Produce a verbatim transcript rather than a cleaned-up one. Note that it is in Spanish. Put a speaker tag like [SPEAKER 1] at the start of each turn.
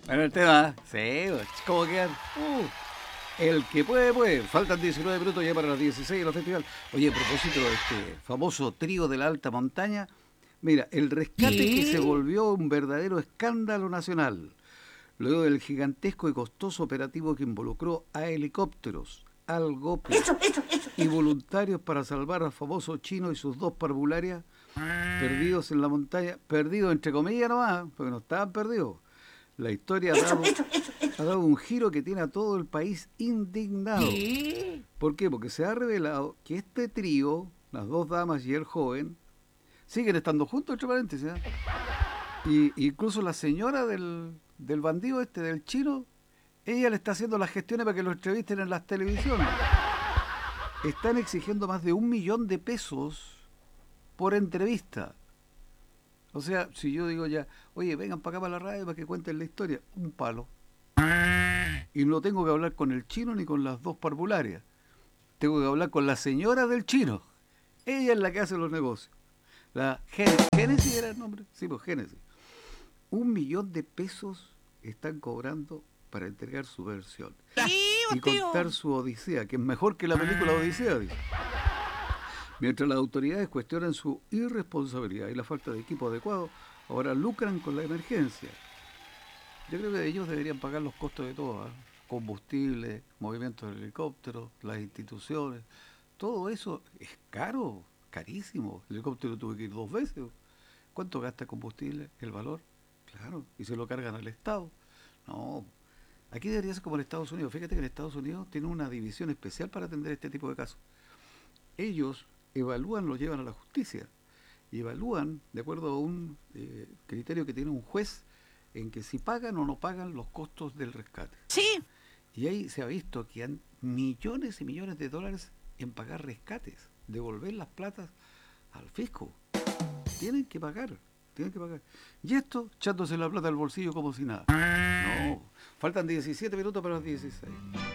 [SPEAKER 1] Bueno, el tema, sí, ¿cómo quedan? Uh, el que puede, puede. Faltan diecinueve minutos ya para las dieciséis de la festival. Oye, a propósito de este famoso trío de la alta montaña, mira, el rescate que se
[SPEAKER 2] ¿Qué?
[SPEAKER 1] volvió un verdadero escándalo nacional, luego del gigantesco y costoso operativo que involucró a helicópteros, al GOPE
[SPEAKER 2] Eso, eso, eso,
[SPEAKER 1] y
[SPEAKER 2] eso.
[SPEAKER 1] voluntarios para salvar al famoso chino y sus dos parvularias perdidos en la montaña, perdidos entre comillas nomás, porque no estaban perdidos. La historia ha
[SPEAKER 2] Eso,
[SPEAKER 1] dado,
[SPEAKER 2] eso, eso,
[SPEAKER 1] ha
[SPEAKER 2] eso.
[SPEAKER 1] dado un giro que tiene a todo el país indignado.
[SPEAKER 2] ¿Qué?
[SPEAKER 1] ¿Por qué? Porque se ha revelado que este trío, las dos damas y el joven, siguen estando juntos, entre paréntesis. ¿eh? Y incluso la señora del, del bandido este, del chino, ella le está haciendo las gestiones para que lo entrevisten en las televisiones. Están exigiendo más de un millón de pesos por entrevista. O sea, si yo digo ya, oye, vengan para acá para la radio para que cuenten la historia, un palo. Y no tengo que hablar con el chino ni con las dos parvularias. Tengo que hablar con la señora del chino. Ella es la que hace los negocios. La Génesis era el nombre. Sí, pues Génesis. Un millón de pesos están cobrando para entregar su versión
[SPEAKER 2] ¿Qué,
[SPEAKER 1] y
[SPEAKER 2] tío?
[SPEAKER 1] contar su odisea, que es mejor que la película Odisea, dice. Mientras las autoridades cuestionan su irresponsabilidad y la falta de equipo adecuado, ahora lucran con la emergencia. Yo creo que ellos deberían pagar los costos de todo, ¿eh? Combustible, movimientos de helicópteros, las instituciones. Todo eso es caro, carísimo. El helicóptero tuve que ir dos veces. ¿Cuánto gasta combustible? ¿El valor? Claro, y se lo cargan al Estado. No, aquí debería ser como en Estados Unidos. Fíjate que en Estados Unidos tienen una división especial para atender este tipo de casos. Ellos evalúan, lo llevan a la justicia y evalúan de acuerdo a un eh, criterio que tiene un juez en que si pagan o no pagan los costos del rescate.
[SPEAKER 2] Sí.
[SPEAKER 1] Y ahí se ha visto que han millones y millones de dólares en pagar rescates, devolver las platas al fisco. Tienen que pagar, tienen que pagar. Y esto, echándose la plata al bolsillo como si nada. No, faltan diecisiete minutos para las dieciséis.